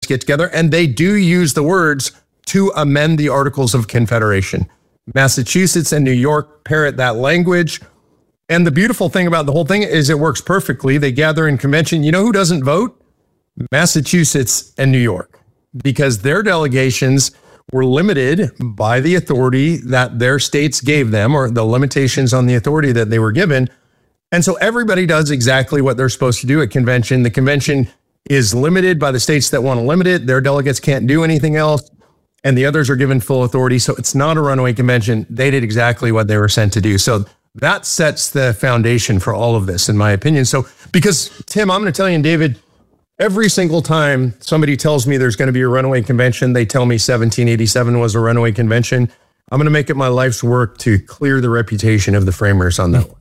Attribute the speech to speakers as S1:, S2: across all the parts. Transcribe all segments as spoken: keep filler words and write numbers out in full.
S1: get together, and they do use the words to amend the Articles of Confederation. Massachusetts and New York parrot that language. And the beautiful thing about the whole thing is it works perfectly. They gather in convention. You know who doesn't vote? Massachusetts and New York, because their delegations were limited by the authority that their states gave them, or the limitations on the authority that they were given. And so everybody does exactly what they're supposed to do at convention. The convention is limited by the states that want to limit it. Their delegates can't do anything else, and the others are given full authority. So it's not a runaway convention. They did exactly what they were sent to do. So that sets the foundation for all of this, in my opinion. So, because Tim, I'm going to tell you, and David, every single time somebody tells me there's going to be a runaway convention, they tell me seventeen eighty-seven was a runaway convention. I'm going to make it my life's work to clear the reputation of the framers on that one.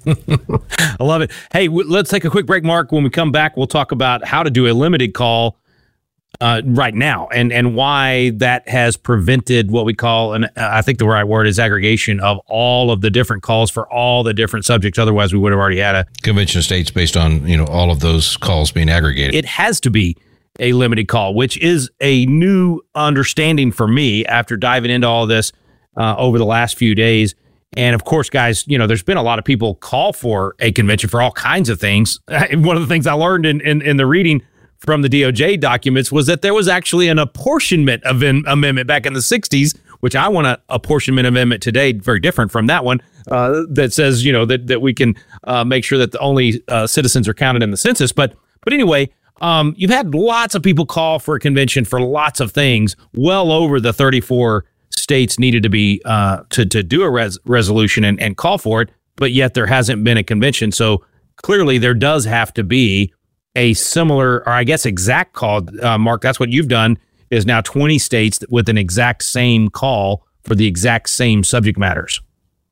S2: I love it. Hey, w- let's take a quick break, Mark. When we come back, we'll talk about how to do a limited call uh, right now, and and why that has prevented what we call, and I think the right word is aggregation of all of the different calls for all the different subjects. Otherwise, we would have already had a
S3: convention of states based on, you know, all of those calls being aggregated.
S2: It has to be a limited call, which is a new understanding for me after diving into all of this uh, over the last few days. And of course, guys, you know, there's been a lot of people call for a convention for all kinds of things. One of the things I learned in, in, in the reading from the D O J documents was that there was actually an apportionment of an amendment back in the sixties, which I want an apportionment amendment today, very different from that one, uh, that says, you know, that, that we can uh, make sure that the only uh, citizens are counted in the census. But but anyway, um, you've had lots of people call for a convention for lots of things, well over the thirty-four states needed to be uh, to to do a res- resolution and, and call for it, but yet there hasn't been a convention. So clearly there does have to be a similar, or I guess exact call. Uh, Mark, that's what you've done, is now twenty states with an exact same call for the exact same subject matters.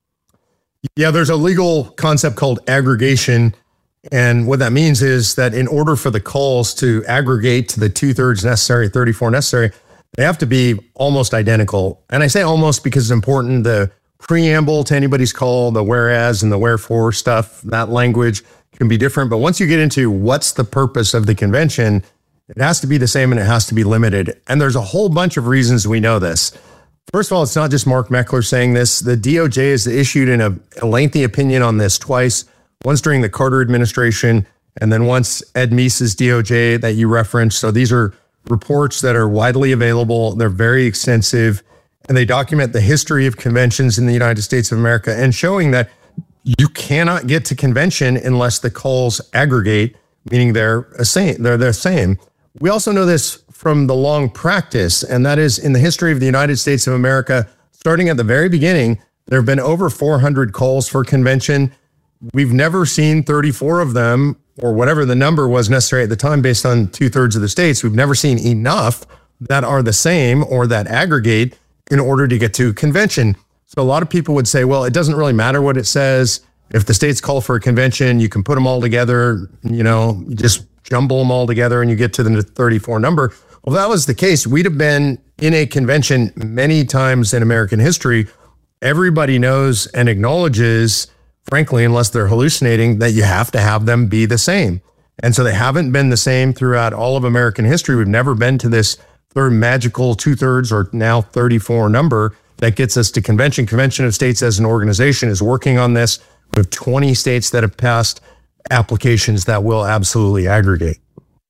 S1: Yeah, there's a legal concept called aggregation. And what that means is that in order for the calls to aggregate to the two-thirds necessary, thirty-four necessary, they have to be almost identical. And I say almost because it's important. The preamble to anybody's call, the whereas and the wherefore stuff, that language can be different. But once you get into what's the purpose of the convention, it has to be the same and it has to be limited. And there's a whole bunch of reasons we know this. First of all, it's not just Mark Meckler saying this. The D O J has issued in a, a lengthy opinion on this twice, once during the Carter administration, and then once Ed Meese's D O J that you referenced. So these are reports that are widely available. They're very extensive, and they document the history of conventions in the United States of America, and showing that you cannot get to convention unless the calls aggregate, meaning they're the same. They're the same. We also know this from the long practice, and that is in the history of the United States of America, starting at the very beginning, there have been over four hundred calls for convention. We've never seen thirty-four of them, or whatever the number was necessary at the time based on two-thirds of the states. We've never seen enough that are the same or that aggregate in order to get to convention. So a lot of people would say, well, it doesn't really matter what it says. If the states call for a convention, you can put them all together, you know, you just jumble them all together and you get to the thirty-four number. Well, if that was the case, we'd have been in a convention many times in American history. Everybody knows and acknowledges, frankly, unless they're hallucinating, that you have to have them be the same. And so they haven't been the same throughout all of American history. We've never been to this third magical two-thirds or now thirty-four number that gets us to convention. Convention of States as an organization is working on this. We have twenty states that have passed applications that will absolutely aggregate.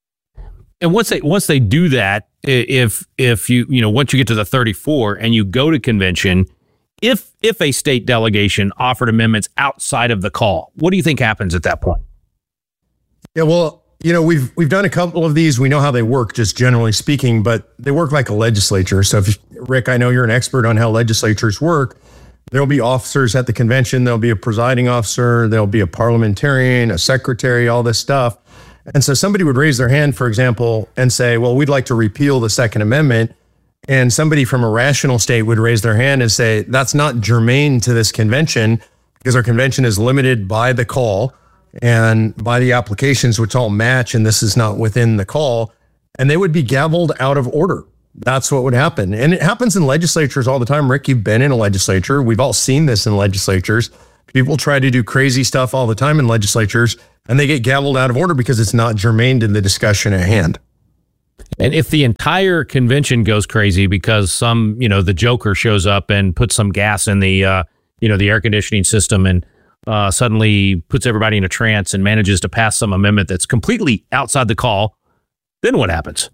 S2: And once they once they do that, if if you you know once you get to the thirty-four and you go to convention, if if a state delegation offered amendments outside of the call, what do you think happens at that point?
S1: Yeah, well, you know, we've we've done a couple of these. We know how they work, just generally speaking, but they work like a legislature. So, if Rick, I know you're an expert on how legislatures work. There'll be officers at the convention. There'll be a presiding officer. There'll be a parliamentarian, a secretary, all this stuff. And so somebody would raise their hand, for example, and say, well, we'd like to repeal the Second Amendment. And somebody from a rational state would raise their hand and say, that's not germane to this convention because our convention is limited by the call and by the applications, which all match, and this is not within the call. And they would be gavelled out of order. That's what would happen. And it happens in legislatures all the time. Rick, you've been in a legislature. We've all seen this in legislatures. People try to do crazy stuff all the time in legislatures, and they get gavelled out of order because it's not germane to the discussion at hand.
S2: And if the entire convention goes crazy because some, you know, the Joker shows up and puts some gas in the, uh, you know, the air conditioning system and uh, suddenly puts everybody in a trance and manages to pass some amendment that's completely outside the call, then what happens?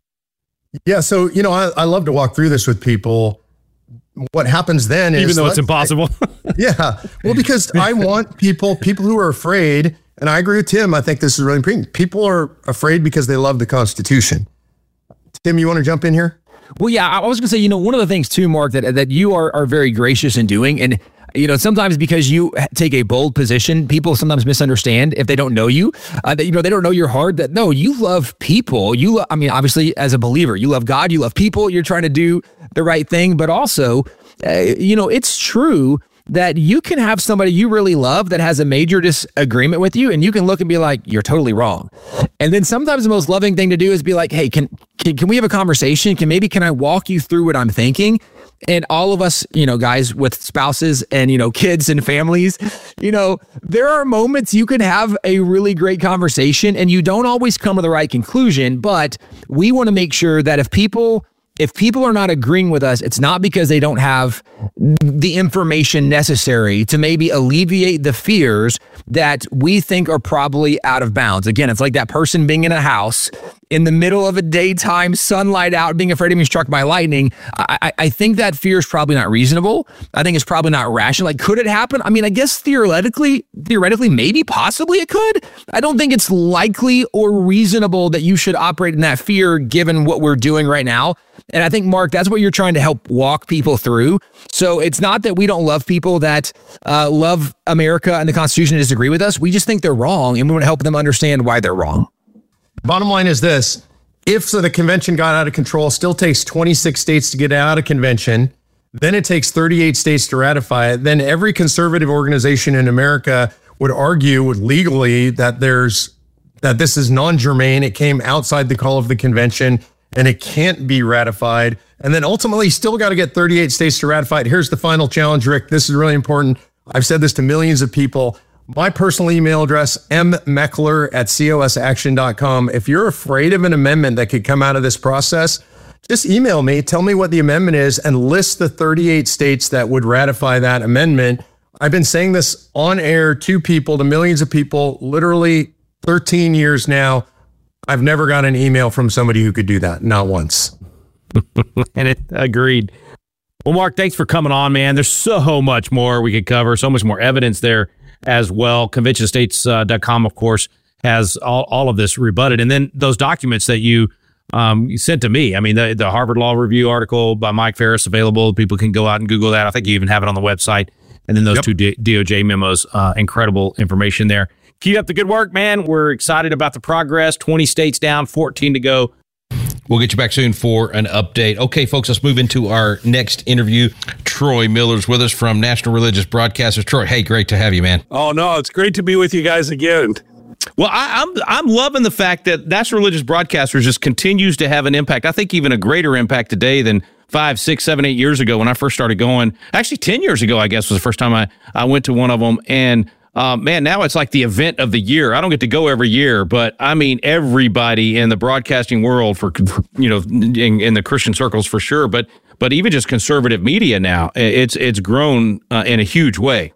S1: Yeah. So, you know, I, I love to walk through this with people. What happens then is...
S2: Even though it's impossible.
S1: Yeah. Well, because I want people, people who are afraid, and I agree with Tim, I think this is really important. People are afraid because they love the Constitution. Tim, you want to jump in here?
S4: Well, yeah, I was going to say, you know, one of the things too, Mark, that that you are are very gracious in doing, and you know, sometimes because you take a bold position, people sometimes misunderstand if they don't know you, uh, that, you know, they don't know your heart, that no, you love people. You, lo- I mean, obviously as a believer, you love God, you love people, you're trying to do the right thing, but also, uh, you know, it's true that you can have somebody you really love that has a major disagreement with you, and you can look and be like, you're totally wrong. And then sometimes the most loving thing to do is be like, hey, can, can, can we have a conversation? Can maybe, can I walk you through what I'm thinking? And all of us, you know, guys with spouses and, you know, kids and families, you know, there are moments you can have a really great conversation and you don't always come to the right conclusion, but we want to make sure that if people If people are not agreeing with us, it's not because they don't have the information necessary to maybe alleviate the fears that we think are probably out of bounds. Again, it's like that person being in a house in the middle of a daytime, sunlight out, being afraid of being struck by lightning. I, I think that fear is probably not reasonable. I think it's probably not rational. Like, could it happen? I mean, I guess theoretically, theoretically, maybe, possibly it could. I don't think it's likely or reasonable that you should operate in that fear given what we're doing right now. And I think, Mark, that's what you're trying to help walk people through. So it's not that we don't love people that uh, love America and the Constitution and disagree with us. We just think they're wrong, and we want to help them understand why they're wrong.
S1: Bottom line is this. If so the convention got out of control, still takes twenty-six states to get out of convention, then it takes thirty-eight states to ratify it, then every conservative organization in America would argue would legally that there's that this is non-germane. It came outside the call of the convention and it can't be ratified. And then ultimately still got to get thirty-eight states to ratify it. Here's the final challenge, Rick. This is really important. I've said this to millions of people. My personal email address, m meckler at cos action dot com. If you're afraid of an amendment that could come out of this process, just email me, tell me what the amendment is, and list the thirty-eight states that would ratify that amendment. I've been saying this on air to people, to millions of people, literally thirteen years now. I've never got an email from somebody who could do that, not once.
S2: And it agreed. Well, Mark, thanks for coming on, man. There's so much more we could cover, so much more evidence there as well. convention states dot com, of course, has all, all of this rebutted. And then those documents that you, um, you sent to me, I mean, the, the Harvard Law Review article by Mike Ferris available. People can go out and Google that. I think you even have it on the website. And then those yep. two D- DOJ memos, uh, incredible information there. Keep up the good work, man. We're excited about the progress. twenty states down, fourteen to go.
S3: We'll get you back soon for an update. Okay, folks, let's move into our next interview. Troy Miller's with us from National Religious Broadcasters. Troy, hey, great to have you, man.
S5: Oh, no, it's great to be with you guys again.
S2: Well, I, I'm I'm loving the fact that National Religious Broadcasters just continues to have an impact. I think even a greater impact today than five, six, seven, eight years ago when I first started going. Actually, ten years ago, I guess, was the first time I, I went to one of them. And Um, man, now it's like the event of the year. I don't get to go every year, but I mean, everybody in the broadcasting world for, you know, in, in the Christian circles for sure, but, but even just conservative media now, it's, it's grown uh, in a huge way.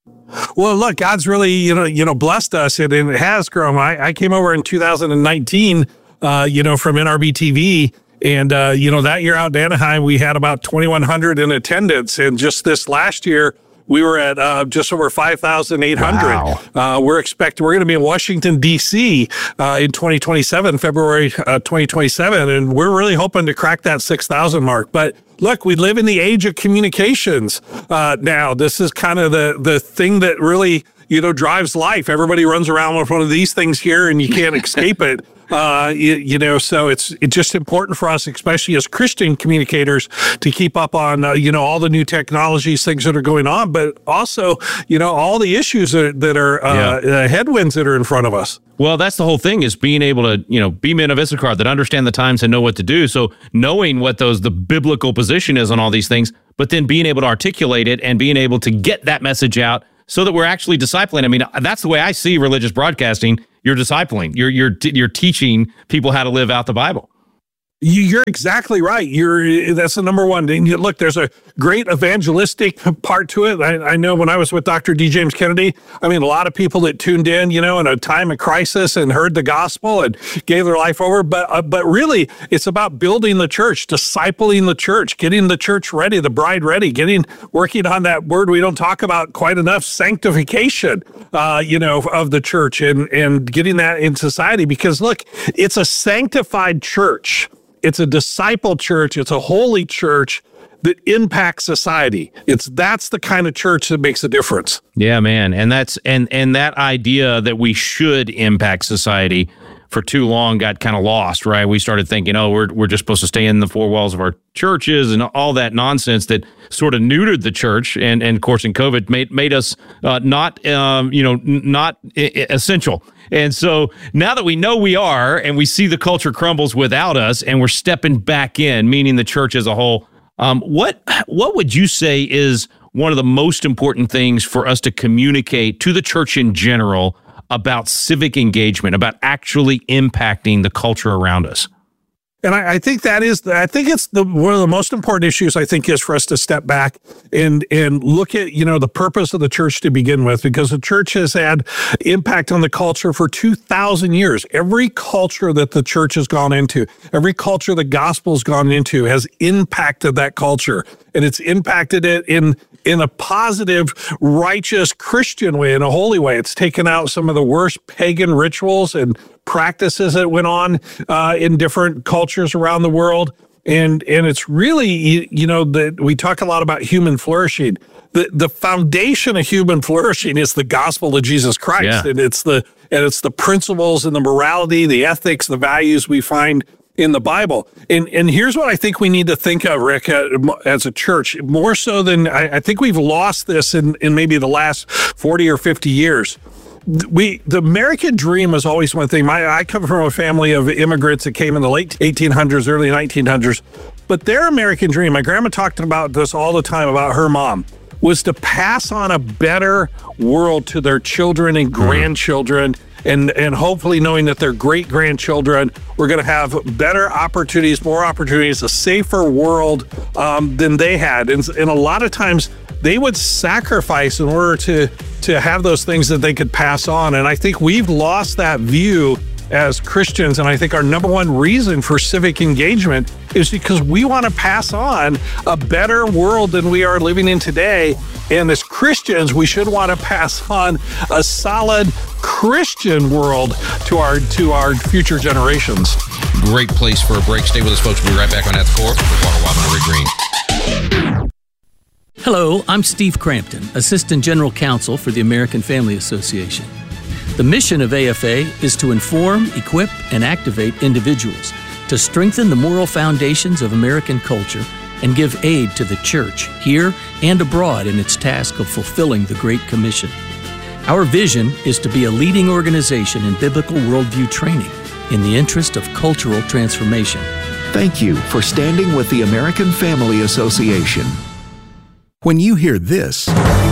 S5: Well, look, God's really, you know, you know, blessed us and it has grown. I, I came over in two thousand nineteen, uh, you know, from N R B T V. And, uh, you know, that year out in Anaheim, we had about twenty-one hundred in attendance. And just this last year, we were at uh, just over five thousand eight hundred. Wow. Uh, we're expecting, we're going to be in Washington, D C uh, in twenty twenty-seven, February uh, twenty twenty-seven. And we're really hoping to crack that six thousand mark. But look, we live in the age of communications uh, now. This is kind of the, the thing that really, you know, drives life. Everybody runs around with one of these things here and you can't escape it. Uh, you, you know, so it's it's just important for us, especially as Christian communicators, to keep up on, uh, you know, all the new technologies, things that are going on, but also, you know, all the issues that, that are uh, yeah. uh, headwinds that are in front of us.
S2: Well, that's the whole thing, is being able to, you know, be men of Issachar that understand the times and know what to do. So knowing what those, the biblical position is on all these things, but then being able to articulate it and being able to get that message out so that we're actually discipling. I mean, that's the way I see religious broadcasting. You're discipling. You're you're you're teaching people how to live out the Bible.
S5: You're exactly right. You're that's the number one. And you, look, there's a great evangelistic part to it. I, I know when I was with Doctor D. James Kennedy, I mean, a lot of people that tuned in, you know, in a time of crisis and heard the gospel and gave their life over. But uh, but really, it's about building the church, discipling the church, getting the church ready, the bride ready, getting working on that word we don't talk about quite enough, sanctification, uh, you know, of the church and and getting that in society. Because look, it's a sanctified church. It's a disciple church. It's a holy church that impacts society. It's that's the kind of church that makes a difference.
S2: Yeah, man. And that's and and that idea that we should impact society for too long got kind of lost, right? We started thinking, oh, we're we're just supposed to stay in the four walls of our churches and all that nonsense that sort of neutered the church. And and of course, in COVID, made made us uh, not um, you know not I- essential. And so now that we know we are, and we see the culture crumbles without us, and we're stepping back in, meaning the church as a whole, um, what what would you say is one of the most important things for us to communicate to the church in general about civic engagement, about actually impacting the culture around us?
S5: And I, I think that is, I think it's the one of the most important issues, I think, is for us to step back and and look at, you know, the purpose of the church to begin with, because the church has had impact on the culture for two thousand years. Every culture that the church has gone into, every culture the gospel's gone into has impacted that culture. And it's impacted it in in a positive, righteous Christian way, in a holy way. It's taken out some of the worst pagan rituals and practices that went on uh, in different cultures around the world. And and it's really, you, you know, that we talk a lot about human flourishing. The the foundation of human flourishing is the gospel of Jesus Christ.
S2: Yeah.
S5: And it's the and it's the principles and the morality, the ethics, the values we find in the Bible. And and here's what I think we need to think of, Rick, uh, as a church, more so than I, I think we've lost this in, in maybe the last forty or fifty years. We the American dream was always one thing. My I come from a family of immigrants that came in the late eighteen hundreds, early nineteen hundreds. But their American dream, my grandma talked about this all the time about her mom, was to pass on a better world to their children and grandchildren. And and hopefully knowing that their great-grandchildren were going to have better opportunities, more opportunities, a safer world um, than they had. And, and a lot of times they would sacrifice in order to, to have those things that they could pass on. And I think we've lost that view as Christians. And I think our number one reason for civic engagement is because we want to pass on a better world than we are living in today. And as Christians, we should want to pass on a solid Christian world to our to our future generations.
S3: Great place for a break. Stay with us, folks. We'll be right back on At the Core with Walter Wildmon and Rick Green.
S6: Hello, I'm Steve Crampton, Assistant General Counsel for the American Family Association. The mission of A F A is to inform, equip, and activate individuals to strengthen the moral foundations of American culture and give aid to the church here and abroad in its task of fulfilling the Great Commission. Our vision is to be a leading organization in biblical worldview training in the interest of cultural transformation.
S7: Thank you for standing with the American Family Association. When you hear this,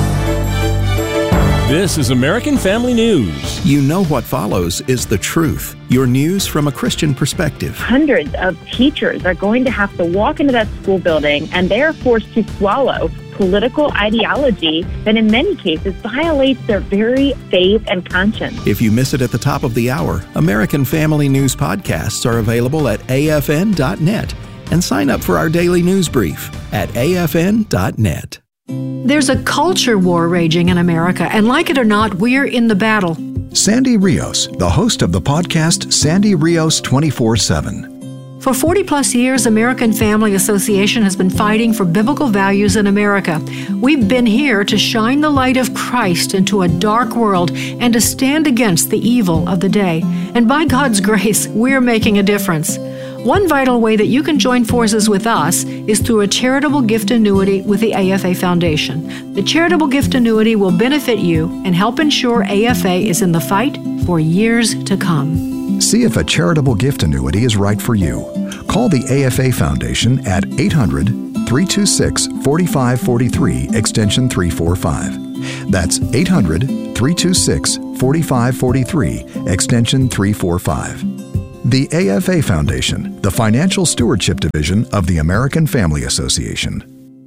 S8: this is American Family News.
S7: You know what follows is the truth. Your news from a Christian perspective.
S9: Hundreds of teachers are going to have to walk into that school building, and they are forced to swallow political ideology that in many cases violates their very faith and conscience.
S7: If you miss it at the top of the hour, American Family News podcasts are available at A F N dot net. And sign up for our daily news brief at A F N dot net.
S10: There's a culture war raging in America, and like it or not, we're in the battle.
S11: Sandy Rios, the host of the podcast Sandy Rios twenty-four seven.
S10: For forty plus years, American Family Association has been fighting for biblical values in America. We've been here to shine the light of Christ into a dark world and to stand against the evil of the day. And by God's grace, we're making a difference. One vital way that you can join forces with us is through a charitable gift annuity with the A F A Foundation. The charitable gift annuity will benefit you and help ensure A F A is in the fight for years to come.
S11: See if a charitable gift annuity is right for you. Call the A F A Foundation at eight hundred, three two six, four five four three, extension three four five. That's eight hundred, three two six, four five four three, extension three four five. The A F A Foundation, the Financial Stewardship Division of the American Family Association.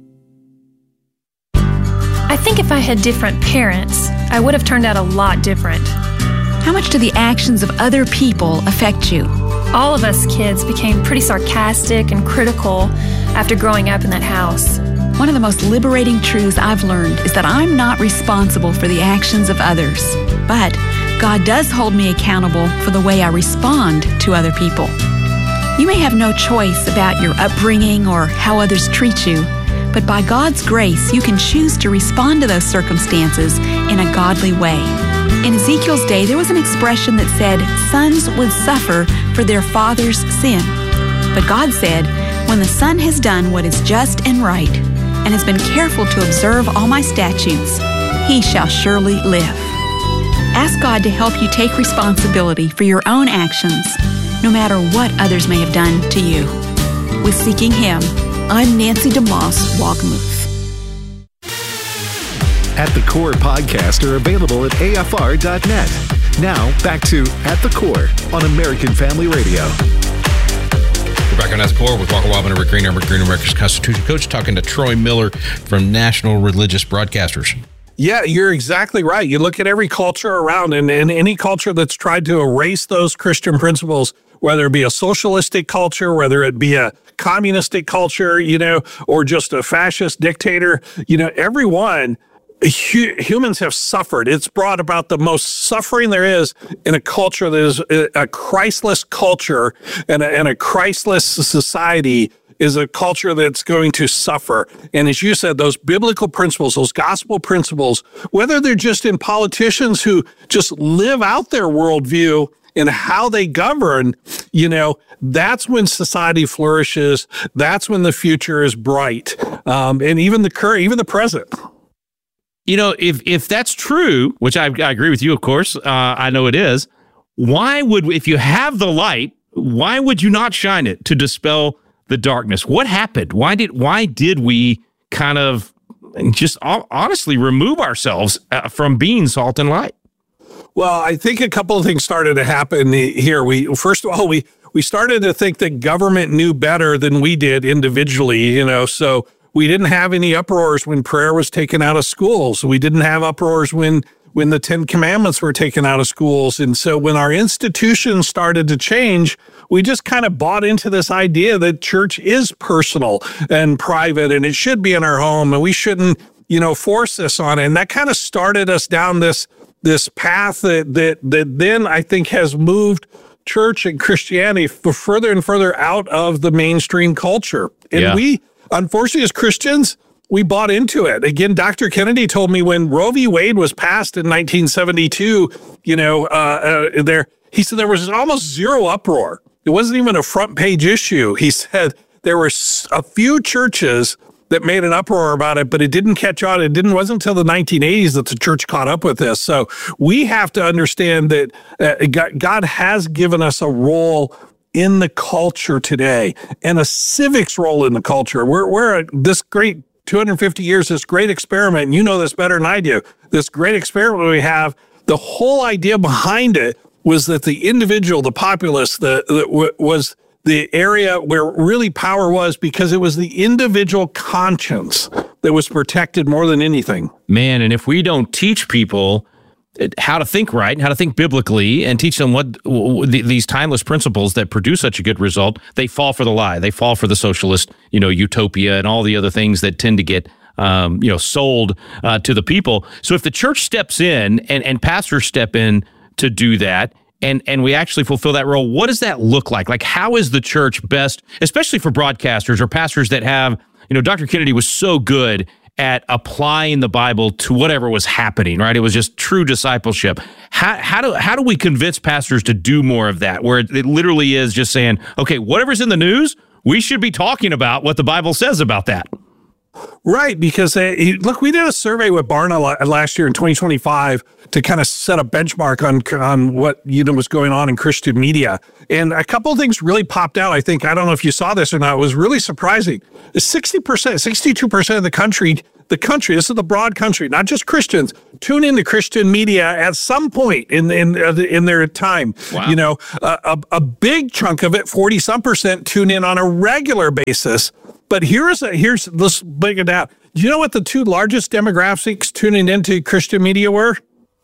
S12: I think if I had different parents, I would have turned out a lot different.
S13: How much do the actions of other people affect you?
S12: All of us kids became pretty sarcastic and critical after growing up in that house.
S13: One of the most liberating truths I've learned is that I'm not responsible for the actions of others, but God does hold me accountable for the way I respond to other people. You may have no choice about your upbringing or how others treat you, but by God's grace, you can choose to respond to those circumstances in a godly way. In Ezekiel's day, there was an expression that said, sons would suffer for their father's sin. But God said, when the son has done what is just and right, and has been careful to observe all my statutes, he shall surely live. Ask God to help you take responsibility for your own actions, no matter what others may have done to you. With Seeking Him, I'm Nancy DeMoss Wogmuth.
S14: At the Core podcasts are available at A F R dot net. Now, back to At the Core on American Family Radio.
S3: We're back on At the Core with Walker Wildman and Rick Greener, Rick Greener, America's Constitution Coach, talking to Troy Miller from National Religious Broadcasters.
S5: Yeah, you're exactly right. You look at every culture around, and, and any culture that's tried to erase those Christian principles, whether it be a socialistic culture, whether it be a communistic culture, you know, or just a fascist dictator, you know, everyone... Humans have suffered. It's brought about the most suffering there is in a culture that is a Christless culture, and a, and a Christless society is a culture that's going to suffer. And as you said, those biblical principles, those gospel principles, whether they're just in politicians who just live out their worldview and how they govern, you know, that's when society flourishes. That's when the future is bright. Um, and even the current, even the present.
S2: You know, if if that's true, which I, I agree with you, of course, uh, I know it is, why would, if you have the light, why would you not shine it to dispel the darkness? What happened? Why did why did we kind of just honestly remove ourselves uh, from being salt and light?
S5: Well, I think a couple of things started to happen here. We first of all, we we started to think that government knew better than we did individually, you know, so we didn't have any uproars when prayer was taken out of schools. We didn't have uproars when when the Ten Commandments were taken out of schools. And so when our institutions started to change, we just kind of bought into this idea that church is personal and private, and it should be in our home, and we shouldn't, you know, force this on it. And that kind of started us down this this path that that that then I think has moved church and Christianity further and further out of the mainstream culture. And yeah. we Unfortunately, as Christians, we bought into it. Again, Doctor Kennedy told me when Roe v. Wade was passed in nineteen seventy-two, you know, uh, uh, there, he said there was almost zero uproar. It wasn't even a front page issue. He said there were a few churches that made an uproar about it, but it didn't catch on. It didn't wasn't until the nineteen eighties that the church caught up with this. So we have to understand that uh, God has given us a role in the culture today, and a civics role in the culture. We're, we're a, this great two hundred fifty years, this great experiment, and you know this better than I do, this great experiment we have, the whole idea behind it was that the individual, the populace, the, the w- was the area where really power was, because it was the individual conscience that was protected more than anything.
S2: Man, and if we don't teach people how to think right and how to think biblically and teach them what these timeless principles that produce such a good result, they fall for the lie. They fall for the socialist, you know, utopia and all the other things that tend to get, um, you know, sold uh, to the people. So if the church steps in and, and pastors step in to do that, and and we actually fulfill that role, what does that look like? Like, how is the church best, especially for broadcasters or pastors that have, you know, Doctor Kennedy was so good at applying the Bible to whatever was happening, right? It was just true discipleship. How how do how do we convince pastors to do more of that, where it, it literally is just saying, okay, whatever's in the news, we should be talking about what the Bible says about that?
S5: Right, because uh, look, we did a survey with Barna last year in twenty twenty-five to kind of set a benchmark on on what, you know, was going on in Christian media, and a couple of things really popped out. I think, I don't know if you saw this or not. It was really surprising. sixty percent, sixty-two percent of the country the country, this is the broad country, not just Christians, tune into Christian media at some point in in in their time. Wow. You know, a, a, a big chunk of it, forty some percent, tune in on a regular basis. But here's a, here's let's break it down. Do you know what the two largest demographics tuning into Christian media were?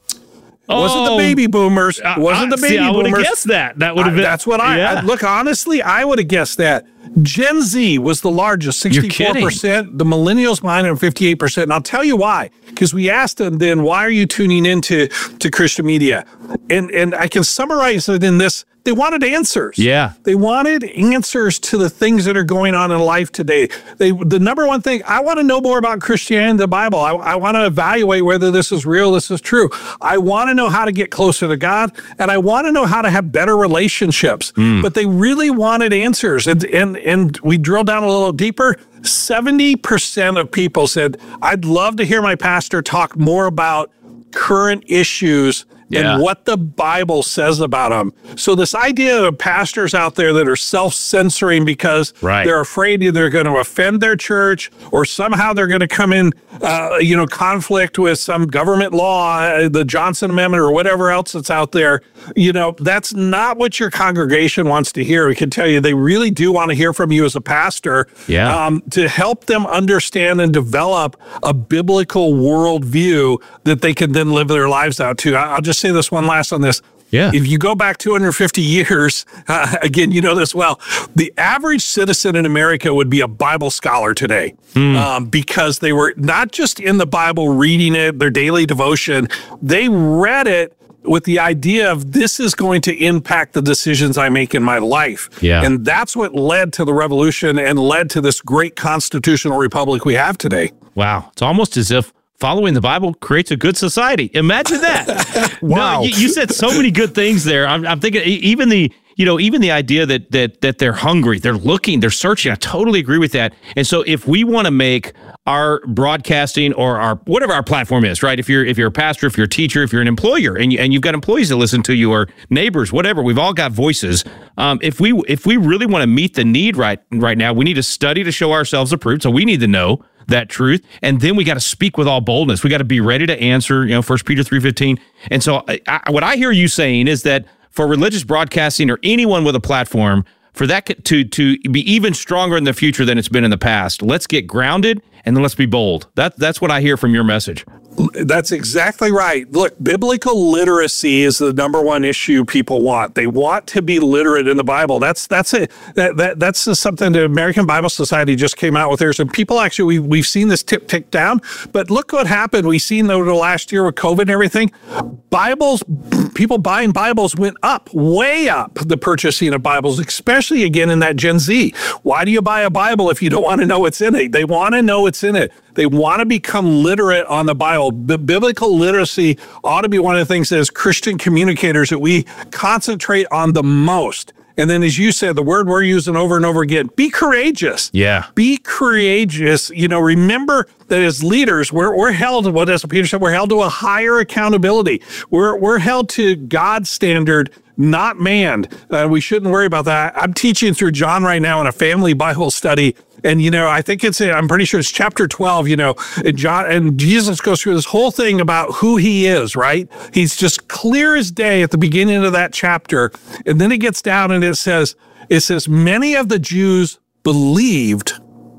S5: It wasn't the baby boomers. It wasn't
S2: uh,
S5: the baby
S2: see, I
S5: boomers.
S2: I would have guessed that. That would have been.
S5: I, that's what I,
S2: yeah.
S5: I look. Honestly, I would have guessed that. Gen Z was the largest, sixty-four percent. The millennials behind them, fifty-eight percent. And I'll tell you why. Because we asked them then, why are you tuning into to Christian media? And and I can summarize it in this. They wanted answers.
S2: Yeah.
S5: They wanted answers to the things that are going on in life today. They the number one thing, I want to know more about Christianity and the Bible. I, I want to evaluate whether this is real, this is true. I want to know how to get closer to God, and I want to know how to have better relationships. Mm. But they really wanted answers. And, and, and we drill down a little deeper. seventy percent of people said, I'd love to hear my pastor talk more about current issues
S2: Yeah.
S5: and what the Bible says about them. So this idea of pastors out there that are self-censoring because
S2: right.
S5: they're afraid they're going to offend their church or somehow they're going to come in, uh, you know, conflict with some government law, uh, the Johnson Amendment or whatever else that's out there, you know, that's not what your congregation wants to hear. We can tell you they really do want to hear from you as a pastor
S2: yeah.
S5: um, to help them understand and develop a biblical worldview that they can then live their lives out to. I'll just say this one last on this.
S2: Yeah.
S5: If you go back two hundred fifty years, uh, again, you know this well, the average citizen in America would be a Bible scholar today
S2: mm.
S5: um, because they were not just in the Bible reading it, their daily devotion, they read it with the idea of this is going to impact the decisions I make in my life.
S2: Yeah.
S5: And that's what led to the revolution and led to this great constitutional republic we have today.
S2: Wow. It's almost as if following the Bible creates a good society. Imagine that.
S5: Wow.
S2: No, you, you said so many good things there. I'm, I'm thinking even the, you know, even the idea that that that they're hungry, they're looking, they're searching. I totally agree with that. And so if we want to make our broadcasting or our whatever our platform is, right? If you're if you're a pastor, if you're a teacher, if you're an employer, and you, and you've got employees that listen to you or neighbors, whatever, we've all got voices. Um, if we if we really want to meet the need right right now, we need to study to show ourselves approved. So we need to know that truth, and then we got to speak with all boldness. We got to be ready to answer, you know, First Peter three fifteen. And so I, I, what I hear you saying is that for religious broadcasting or anyone with a platform, for that to to be even stronger in the future than it's been in the past, let's get grounded and then let's be bold. That that's what I hear from your message.
S5: That's exactly right. Look, biblical literacy is the number one issue people want. They want to be literate in the Bible. That's that's it. That, that that's something the American Bible Society just came out with theirs. And people actually, we, we've seen this tip tick down. But look what happened. We've seen over the last year with COVID and everything. Bibles, people buying Bibles went up, way up, the purchasing of Bibles, especially again in that Gen Z. Why do you buy a Bible if you don't want to know what's in it? They want to know what's in it. They want to become literate on the Bible. B- biblical literacy ought to be one of the things as Christian communicators that we concentrate on the most. And then, as you said, the word we're using over and over again, be courageous.
S2: Yeah.
S5: Be courageous. You know, remember that as leaders, we're, we're held, what as Peter said, we're held to a higher accountability. We're, we're held to God's standard, not man. Uh, we shouldn't worry about that. I'm teaching through John right now in a family Bible study. And, you know, I think it's, I'm pretty sure it's chapter twelve, you know, and John and Jesus goes through this whole thing about who he is, right? He's just clear as day at the beginning of that chapter. And then it gets down and it says, it says, many of the Jews believed,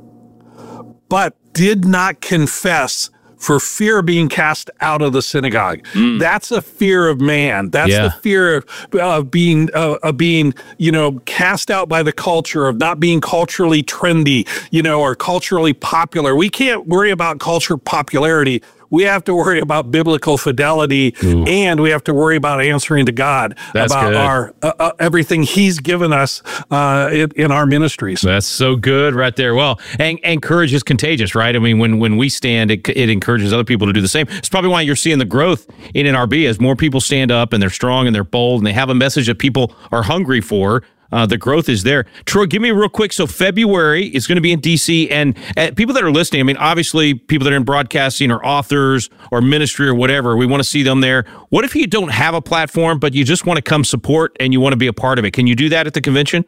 S5: but did not confess for fear of being cast out of the synagogue. Mm. That's a fear of man. That's
S2: yeah.
S5: the fear of, of being, uh, of being, you know, cast out by the culture, of not being culturally trendy, you know, or culturally popular. We can't worry about culture popularity. We have to worry about biblical fidelity, Ooh. and we have to worry about answering to God
S2: That's
S5: about
S2: good.
S5: our uh, uh, everything He's given us uh, in, in our ministries.
S2: That's so good right there. Well, and, and courage is contagious, right? I mean, when when we stand, it, it encourages other people to do the same. It's probably why you're seeing the growth in N R B as more people stand up and they're strong and they're bold and they have a message that people are hungry for. Uh, the growth is there. Troy, give me real quick. So February is going to be in D C, and uh, people that are listening, I mean, obviously people that are in broadcasting or authors or ministry or whatever, we want to see them there. What if you don't have a platform, but you just want to come support and you want to be a part of it? Can you do that at the convention?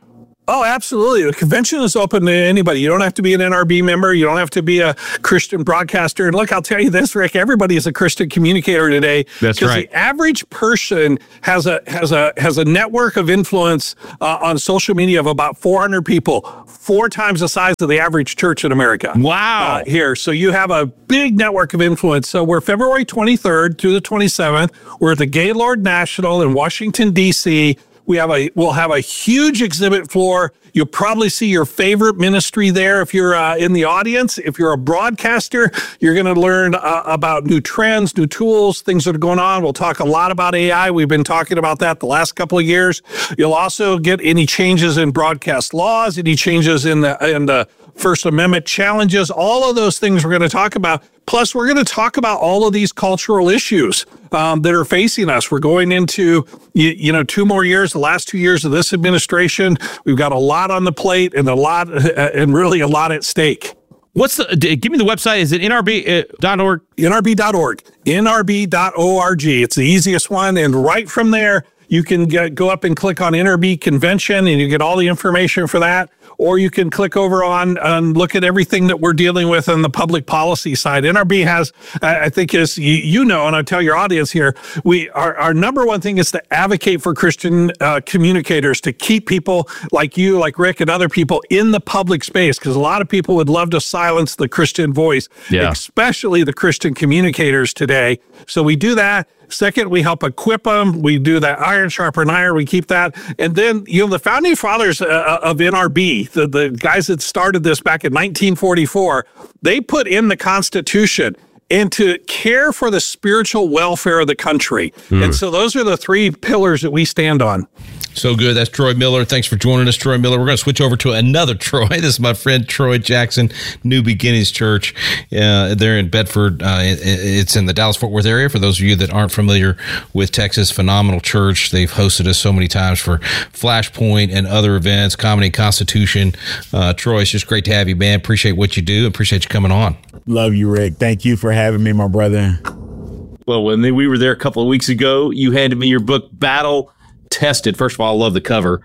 S5: Oh, absolutely. The convention is open to anybody. You don't have to be an N R B member. You don't have to be a Christian broadcaster. And look, I'll tell you this, Rick, everybody is a Christian communicator today.
S2: That's right.
S5: The average person has a has a has a network of influence uh, on social media of about four hundred people, four times the size of the average church in America.
S2: Wow.
S5: Uh, here. So you have a big network of influence. So we're February twenty-third through the twenty-seventh. We're at the Gaylord National in Washington, D C We have a, we'll have a huge exhibit floor. You'll probably see your favorite ministry there. If you're uh, in the audience, if you're a broadcaster, you're going to learn uh, about new trends, new tools, things that are going on. We'll talk a lot about A I. We've been talking about that the last couple of years. You'll also get any changes in broadcast laws, any changes in the, in the First Amendment challenges, all of those things we're going to talk about. Plus, we're going to talk about all of these cultural issues um, that are facing us. We're going into, you, you know, two more years, the last two years of this administration. We've got a lot on the plate and a lot, uh, and really a lot at stake.
S2: What's the, give me the website. Is it N R B dot org?
S5: N R B dot org. N R B dot org. It's the easiest one. And right from there, you can get, go up and click on N R B Convention and you get all the information for that. Or you can click over on and look at everything that we're dealing with on the public policy side. N R B has, I think, as you, you know, and I tell your audience here, we our, our number one thing is to advocate for Christian uh, communicators, to keep people like you, like Rick, and other people in the public space, because a lot of people would love to silence the Christian voice,
S2: yeah.
S5: especially the Christian communicators today. So we do that. Second, we help equip them. We do that iron sharpen iron. We keep that. And then, you know, the founding fathers uh, of N R B, the, the guys that started this back in nineteen forty-four, they put in the Constitution and to care for the spiritual welfare of the country. Mm. And so those are the three pillars that we stand on.
S3: So good. That's Troy Miller. Thanks for joining us, Troy Miller. We're going to switch over to another Troy. This is my friend Troy Jackson, New Beginnings Church. Uh, they're in Bedford. Uh, it, it's in the Dallas-Fort Worth area. For those of you that aren't familiar with Texas, phenomenal church. They've hosted us so many times for Flashpoint and other events, Comedy Constitution. Uh, Troy, it's just great to have you, man. Appreciate what you do. Appreciate you coming on.
S15: Love you, Rick. Thank you for having me, my brother.
S2: Well, when we were there a couple of weeks ago, you handed me your book, Battle Tested. First of all, I love the cover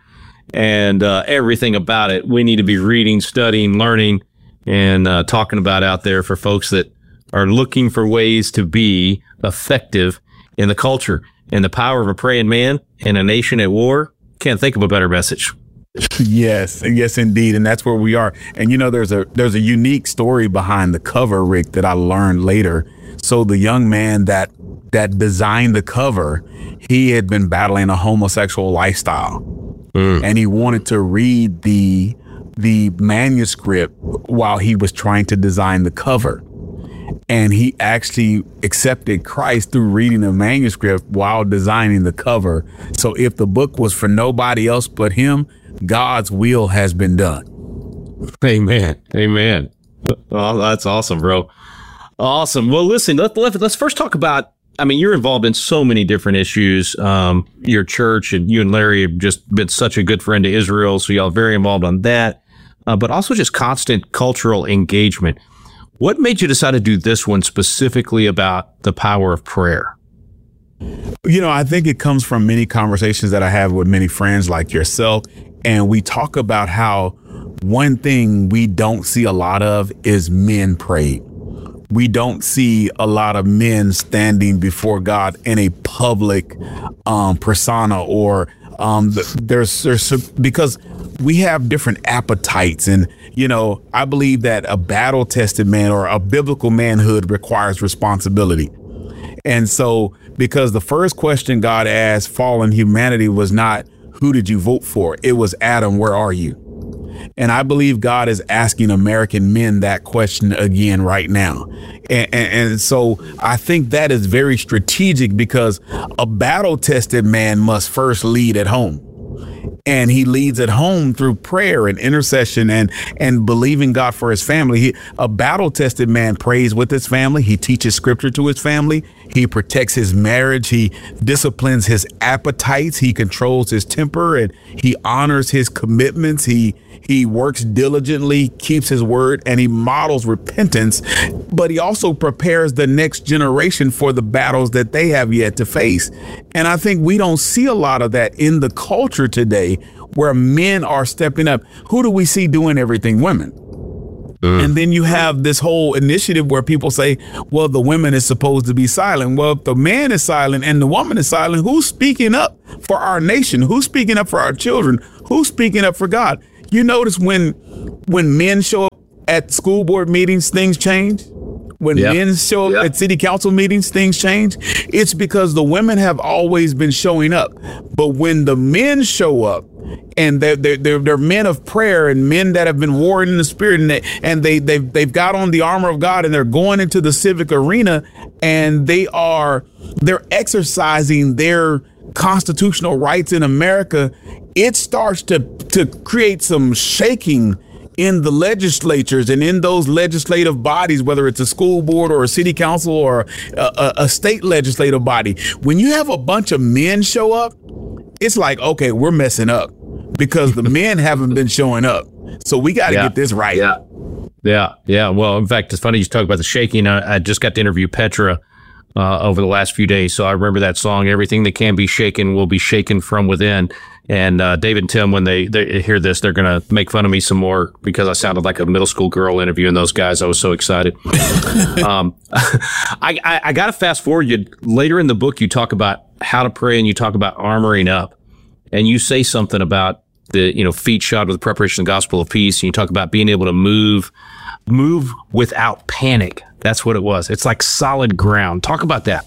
S2: and uh, everything about it. We need to be reading, studying, learning, and uh, talking about out there for folks that are looking for ways to be effective in the culture. And the power of a praying man in a nation at war. Can't think of a better message.
S15: Yes, yes, indeed. And that's where we are. And, you know, there's a there's a unique story behind the cover, Rick, that I learned later. So the young man that that designed the cover, he had been battling a homosexual lifestyle. Mm. And he wanted to read the the manuscript while he was trying to design the cover. And he actually accepted Christ through reading the manuscript while designing the cover. So if the book was for nobody else but him, God's will has been done.
S2: Amen. Amen. Oh, that's awesome, bro. Awesome. Well, listen, let, let, let's first talk about, I mean, you're involved in so many different issues. Um, your church and you and Larry have just been such a good friend to Israel. So y'all are very involved on that, uh, but also just constant cultural engagement. What made you decide to do this one specifically about the power of prayer?
S15: You know, I think it comes from many conversations that I have with many friends like yourself. And we talk about how one thing we don't see a lot of is men praying. We don't see a lot of men standing before God in a public um, persona or um, there's, there's because we have different appetites. And, you know, I believe that a battle tested man or a biblical manhood requires responsibility. And so because the first question God asked fallen humanity was not, who did you vote for? It was, Adam, where are you? And I believe God is asking American men that question again right now. And, and, and so I think that is very strategic because a battle tested man must first lead at home. And he leads at home through prayer and intercession and and believing God for his family. He, a battle-tested man prays with his family. He teaches scripture to his family. He protects his marriage. He disciplines his appetites. He controls his temper and he honors his commitments. He he works diligently, keeps his word, and he models repentance. But he also prepares the next generation for the battles that they have yet to face. And I think we don't see a lot of that in the culture today. where men are stepping up. Who do we see doing everything? Women. Mm. And then you have this whole initiative where people say, well, the women is supposed to be silent. Well, if the man is silent and the woman is silent, who's speaking up for our nation? Who's speaking up for our children? Who's speaking up for God? You notice when when men show up at school board meetings, things change. When yep. men show up yep. at city council meetings, things change. It's because the women have always been showing up. But when the men show up, and they're, they're, they're, they're men of prayer and men that have been warring in the spirit, and, they, and they, they've, they've got on the armor of God, and they're going into the civic arena, and they are they're exercising their constitutional rights in America, it starts to, to create some shaking in the legislatures and in those legislative bodies, whether it's a school board or a city council or a, a, a state legislative body. When you have a bunch of men show up, it's like, okay, we're messing up because the men haven't been showing up. So we got to yeah. get this right.
S2: Yeah. Yeah. Yeah. Well, in fact, it's funny you talk about the shaking. I, I just got to interview Petra uh, over the last few days. So I remember that song, Everything That Can Be Shaken Will Be Shaken From Within. And uh, David and Tim, when they, they hear this, they're going to make fun of me some more because I sounded like a middle school girl interviewing those guys. I was so excited. um, I, I, I got to fast forward. You later in the book, you talk about how to pray and you talk about armoring up. And you say something about the, you know, feet shod with the preparation of the gospel of peace. And you talk about being able to move, move without panic. That's what it was. It's like solid ground. Talk about that.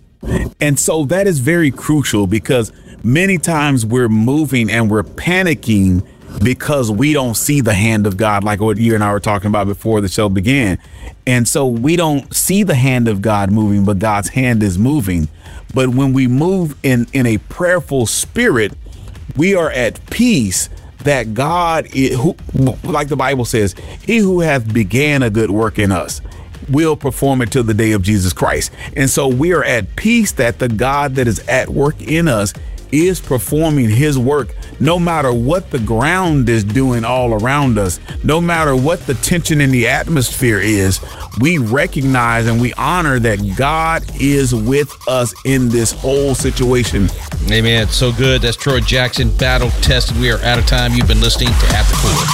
S15: And so that is very crucial because many times we're moving and we're panicking because we don't see the hand of God, like what you and I were talking about before the show began. And so we don't see the hand of God moving, but God's hand is moving. But when we move in, in a prayerful spirit, we are at peace that God, is, who, like the Bible says, he who hath began a good work in us will perform it till the day of Jesus Christ. And so we are at peace that the God that is at work in us is performing his work, no matter what the ground is doing all around us, no matter what the tension in the atmosphere is. We recognize and we honor that God is with us in this whole situation.
S3: Amen. It's so good. That's Troy Jackson, battle tested. We are out of time. You've been listening to At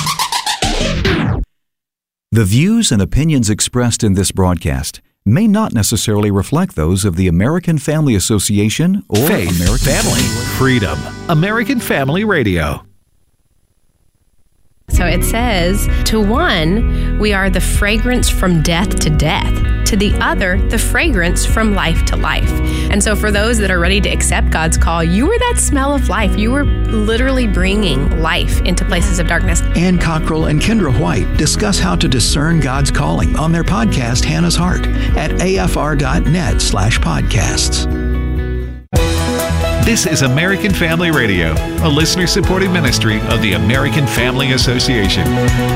S3: the Core.
S11: The views and opinions expressed in this broadcast may not necessarily reflect those of the American Family Association or
S14: Faith,
S11: American
S14: Family, Freedom, American Family Radio.
S16: So it says, to one, we are the fragrance from death to death. To the other, the fragrance from life to life. And so for those that are ready to accept God's call, you are that smell of life. You are literally bringing life into places of darkness.
S7: Ann Cockrell and Kendra White discuss how to discern God's calling on their podcast, Hannah's Heart, at afr.net slash podcasts.
S14: This is American Family Radio, a listener-supported ministry of the American Family Association.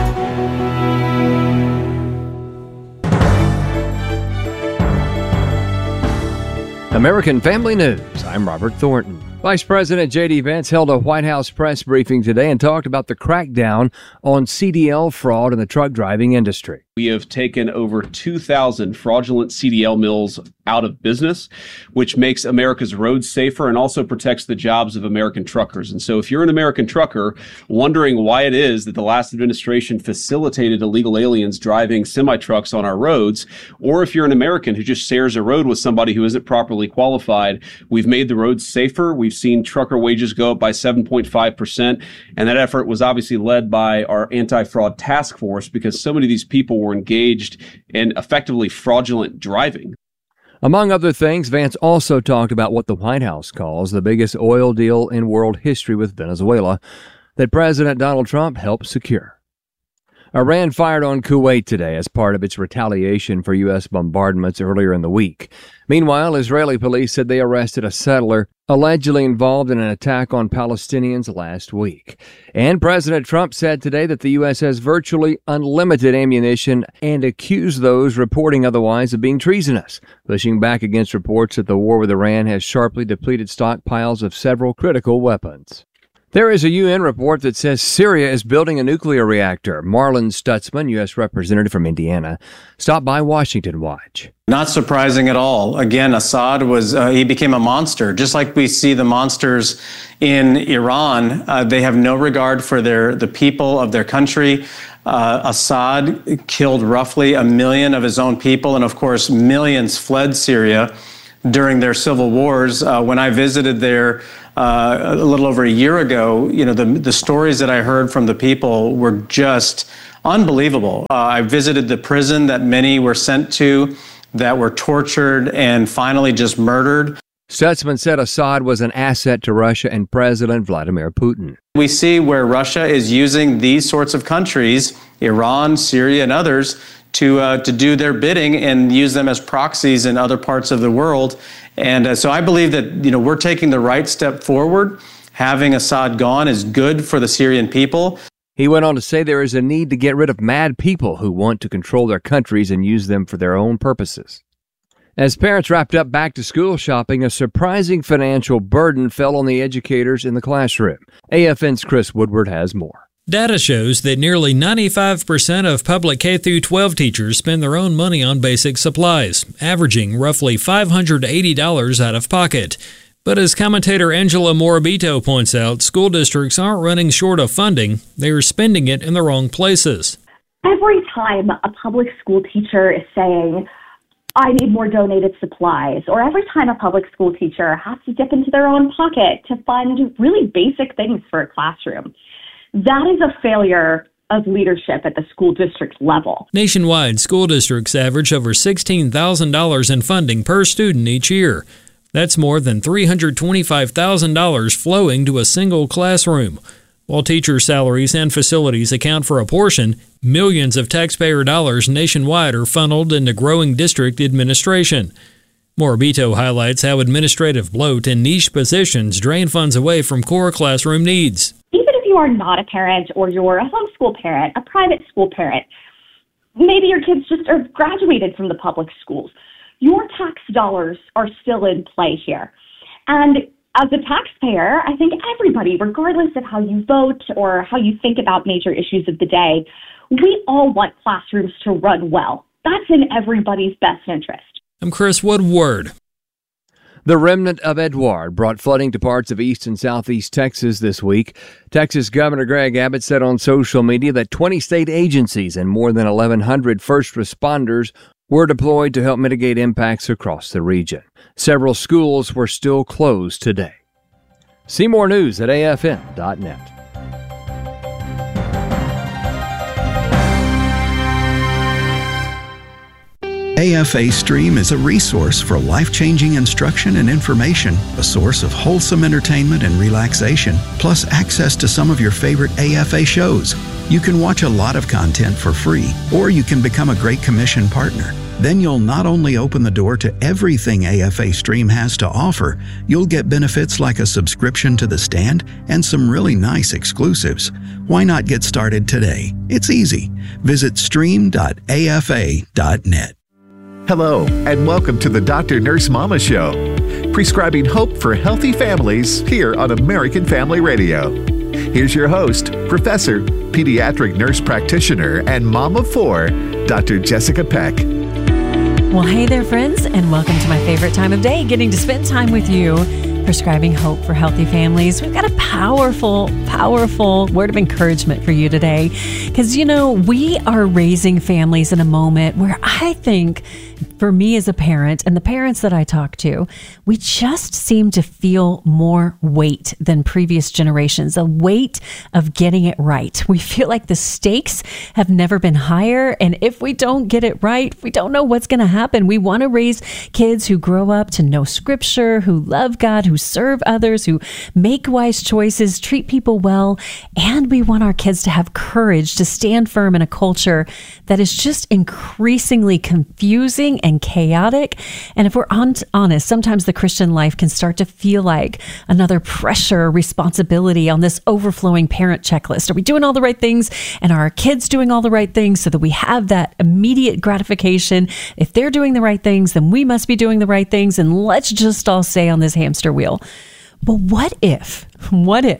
S4: American Family News. I'm Robert Thornton. Vice President J D Vance held a White House press briefing today and talked about the crackdown on C D L fraud in the truck driving industry.
S17: We have taken over two thousand fraudulent C D L mills out of business, which makes America's roads safer and also protects the jobs of American truckers. And so if you're an American trucker wondering why it is that the last administration facilitated illegal aliens driving semi-trucks on our roads, or if you're an American who just shares a road with somebody who isn't properly qualified, we've made the roads safer. We've seen trucker wages go up by seven point five percent. And that effort was obviously led by our anti-fraud task force because so many of these people were engaged in effectively fraudulent driving.
S4: Among other things, Vance also talked about what the White House calls the biggest oil deal in world history with Venezuela that President Donald Trump helped secure. Iran fired on Kuwait today as part of its retaliation for U S bombardments earlier in the week. Meanwhile, Israeli police said they arrested a settler allegedly involved in an attack on Palestinians last week. And President Trump said today that the U S has virtually unlimited ammunition and accused those reporting otherwise of being treasonous, pushing back against reports that the war with Iran has sharply depleted stockpiles of several critical weapons.
S18: There is a U N report that says Syria is building a nuclear reactor. Marlon Stutzman, U S representative from Indiana, stopped by Washington Watch.
S19: Not surprising at all. Again, Assad was, uh, he became a monster. Just like we see the monsters in Iran, uh, they have no regard for their the people of their country. Uh, Assad killed roughly a million of his own people, and of course, millions fled Syria during their civil wars. Uh, when I visited there uh, a little over a year ago, you know, the, the stories that I heard from the people were just unbelievable. Uh, I visited the prison that many were sent to, that were tortured and finally just murdered.
S18: Stutzman said Assad was an asset to Russia and President Vladimir Putin.
S19: We see where Russia is using these sorts of countries, Iran, Syria, and others, to uh, to do their bidding and use them as proxies in other parts of the world. And uh, so I believe that, you know, we're taking the right step forward. Having Assad gone is good for the Syrian people.
S18: He went on to say there is a need to get rid of mad people who want to control their countries and use them for their own purposes. As parents wrapped up back-to-school shopping, a surprising financial burden fell on the educators in the classroom. A F N's Chris Woodward has more.
S20: Data shows that nearly ninety-five percent of public K through twelve teachers spend their own money on basic supplies, averaging roughly five hundred eighty dollars out of pocket. But as commentator Angela Morabito points out, school districts aren't running short of funding, they are spending it in the wrong places.
S21: Every time a public school teacher is saying, I need more donated supplies, or every time a public school teacher has to dip into their own pocket to fund really basic things for a classroom, that is a failure of leadership at the school district level.
S20: Nationwide, school districts average over sixteen thousand dollars in funding per student each year. That's more than three hundred twenty-five thousand dollars flowing to a single classroom. While teacher salaries and facilities account for a portion, millions of taxpayer dollars nationwide are funneled into growing district administration. Morabito highlights how administrative bloat and niche positions drain funds away from core classroom needs.
S21: Even if you are not a parent or you're a homeschool parent, a private school parent, maybe your kids just are graduated from the public schools, your tax dollars are still in play here. And as a taxpayer, I think everybody, regardless of how you vote or how you think about major issues of the day, we all want classrooms to run well. That's in everybody's best interest.
S20: I'm Chris Woodward.
S18: The remnant of Edouard brought flooding to parts of east and southeast Texas this week. Texas Governor Greg Abbott said on social media that twenty state agencies and more than eleven hundred first responders were deployed to help mitigate impacts across the region. Several schools were still closed today. See more news at A F N dot net.
S11: A F A Stream is a resource for life-changing instruction and information, a source of wholesome entertainment and relaxation, plus access to some of your favorite A F A shows. You can watch a lot of content for free, or you can become a Great Commission partner. Then you'll not only open the door to everything A F A Stream has to offer, you'll get benefits like a subscription to The Stand and some really nice exclusives. Why not get started today? It's easy. Visit stream dot A F A dot net.
S14: Hello, and welcome to the Doctor Nurse Mama Show, prescribing hope for healthy families here on American Family Radio. Here's your host, Professor, Pediatric Nurse Practitioner, and Mom of Four, Doctor Jessica Peck.
S22: Well, hey there, friends, and welcome to my favorite time of day, getting to spend time with you, prescribing hope for healthy families. We've got a powerful, powerful word of encouragement for you today, because, you know, we are raising families in a moment where I think, for me as a parent and the parents that I talk to, we just seem to feel more weight than previous generations, a weight of getting it right. We feel like the stakes have never been higher. And if we don't get it right, we don't know what's going to happen. We want to raise kids who grow up to know Scripture, who love God, who serve others, who make wise choices, treat people well. And we want our kids to have courage to stand firm in a culture that is just increasingly confusing and chaotic. And if we're on- honest, sometimes the Christian life can start to feel like another pressure or responsibility on this overflowing parent checklist. Are we doing all the right things? And are our kids doing all the right things so that we have that immediate gratification? If they're doing the right things, then we must be doing the right things. And let's just all stay on this hamster wheel. But what if, what if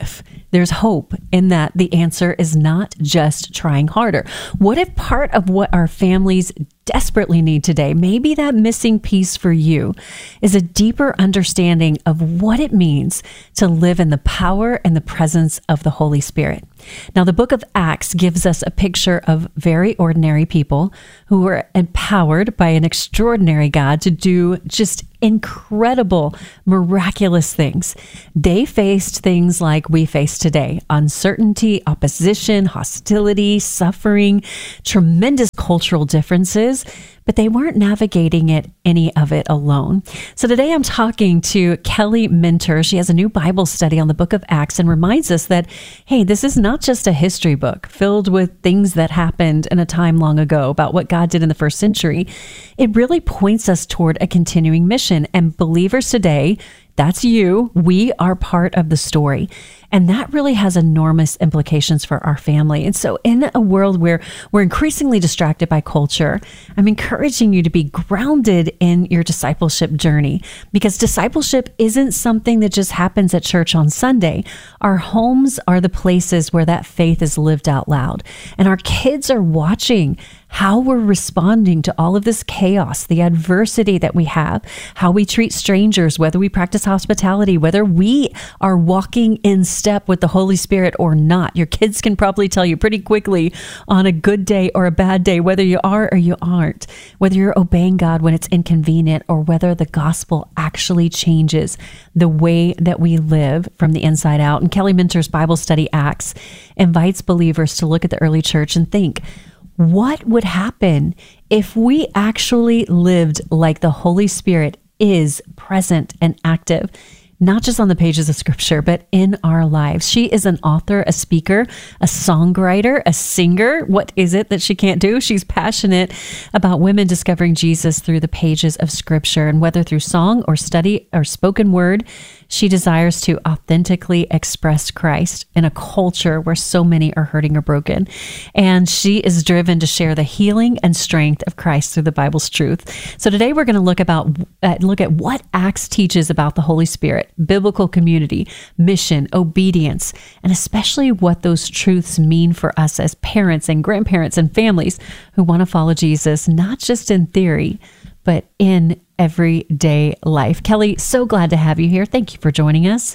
S22: there's hope in that the answer is not just trying harder. What if part of what our families desperately need today, maybe that missing piece for you, is a deeper understanding of what it means to live in the power and the presence of the Holy Spirit? Now, the book of Acts gives us a picture of very ordinary people who were empowered by an extraordinary God to do just incredible, miraculous things. They faced things like we face today: uncertainty, opposition, hostility, suffering, tremendous cultural differences, but they weren't navigating it, any of it alone. So today I'm talking to Kelly Minter. She has a new Bible study on the book of Acts and reminds us that, hey, this is not just a history book filled with things that happened in a time long ago about what God did in the first century. It really points us toward a continuing mission. And believers today, that's you. We are part of the story. And that really has enormous implications for our family. And so in a world where we're increasingly distracted by culture, I'm encouraging you to be grounded in your discipleship journey, because discipleship isn't something that just happens at church on Sunday. Our homes are the places where that faith is lived out loud. And our kids are watching how we're responding to all of this chaos, the adversity that we have, how we treat strangers, whether we practice hospitality, whether we are walking in step with the Holy Spirit or not. Your kids can probably tell you pretty quickly on a good day or a bad day whether you are or you aren't, whether you're obeying God when it's inconvenient, or whether the gospel actually changes the way that we live from the inside out. And Kelly Minter's Bible study, Acts, invites believers to look at the early church and think, what would happen if we actually lived like the Holy Spirit is present and active, not just on the pages of Scripture, but in our lives? She is an author, a speaker, a songwriter, a singer. What is it that she can't do? She's passionate about women discovering Jesus through the pages of Scripture. And whether through song or study or spoken word, she desires to authentically express Christ in a culture where so many are hurting or broken. And she is driven to share the healing and strength of Christ through the Bible's truth. So today we're going to look about uh, look at what Acts teaches about the Holy Spirit, biblical community, mission, obedience, and especially what those truths mean for us as parents and grandparents and families who want to follow Jesus, not just in theory, but in everyday life. Kelly, so glad to have you here. Thank you for joining us.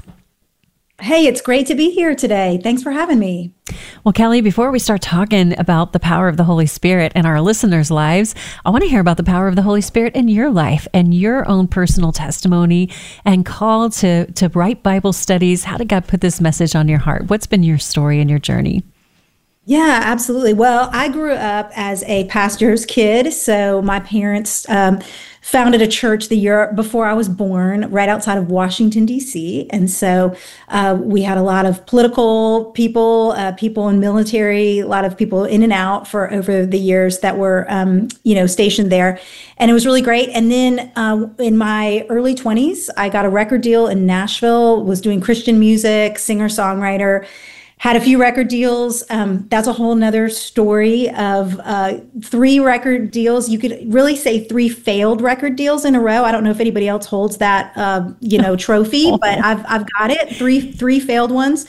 S1: Hey, it's great to be here today. Thanks for having me.
S22: Well, Kelly, before we start talking about the power of the Holy Spirit in our listeners' lives, I want to hear about the power of the Holy Spirit in your life and your own personal testimony and call to, to write Bible studies. How did God put this message on your heart? What's been your story and your journey?
S1: Yeah, absolutely. Well, I grew up as a pastor's kid. So my parents um, founded a church the year before I was born, right outside of Washington, D C. And so uh, we had a lot of political people, uh, people in military, a lot of people in and out for over the years that were, um, you know, stationed there. And it was really great. And then uh, in my early twenties, I got a record deal in Nashville, was doing Christian music, singer-songwriter. Had a few record deals. Um, that's a whole nother story of uh, three record deals. You could really say three failed record deals in a row. I don't know if anybody else holds that, uh, you know, trophy, but I've I've got it. Three three failed ones,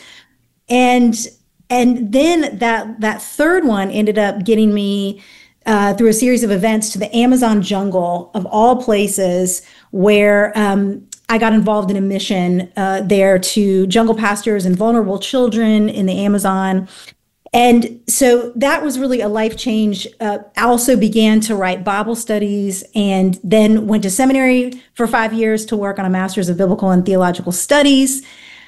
S1: and and then that that third one ended up getting me uh, through a series of events to the Amazon jungle of all places, where Um, I got involved in a mission uh, there to jungle pastors and vulnerable children in the Amazon. And so that was really a life change. Uh, I also began to write Bible studies and then went to seminary for five years to work on a master's of biblical and theological studies.